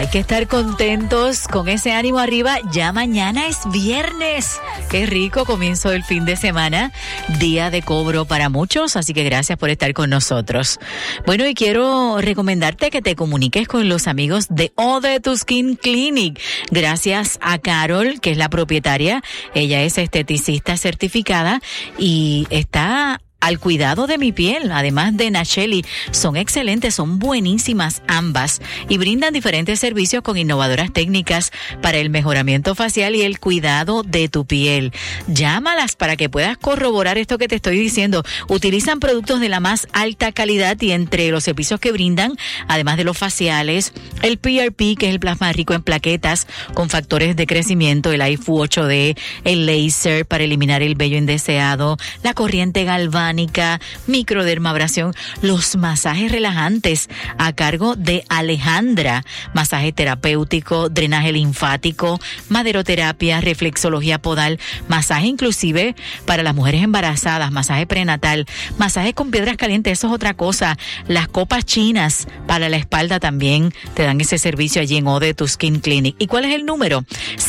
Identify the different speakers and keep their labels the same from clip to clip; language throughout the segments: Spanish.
Speaker 1: Hay que estar contentos con ese ánimo arriba. Ya mañana es viernes. Qué rico comienzo del fin de semana. Día de cobro para muchos, así que gracias por estar con nosotros. Bueno, y quiero recomendarte que te comuniques con los amigos de Ode to Skin Clinic. Gracias a Carol, que es la propietaria. Ella es esteticista certificada y está al cuidado de mi piel, además de Nacheli. Son excelentes, son buenísimas ambas y brindan diferentes servicios con innovadoras técnicas para el mejoramiento facial y el cuidado de tu piel. Llámalas para que puedas corroborar esto que te estoy diciendo. Utilizan productos de la más alta calidad y entre los servicios que brindan, además de los faciales, el PRP, que es el plasma rico en plaquetas con factores de crecimiento, el IFU 8D, el láser para eliminar el vello indeseado, la corriente galvánica, microdermabrasión, los masajes relajantes a cargo de Alejandra, masaje terapéutico, drenaje linfático, maderoterapia, reflexología podal, masaje inclusive para las mujeres embarazadas, masaje prenatal, masaje con piedras calientes, eso es otra cosa. Las copas chinas para la espalda también te dan ese servicio allí en Ode to Skin Clinic. ¿Y cuál es el número?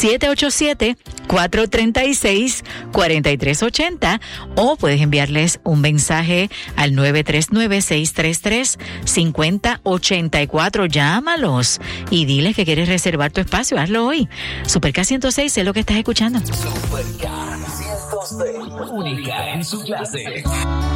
Speaker 1: 787-436-4380 o puedes enviarles un mensaje al 939-633-5084. Llámalos y diles que quieres reservar tu espacio. Hazlo hoy. Super K 106 es lo que estás escuchando.
Speaker 2: Super K 106, única en su clase.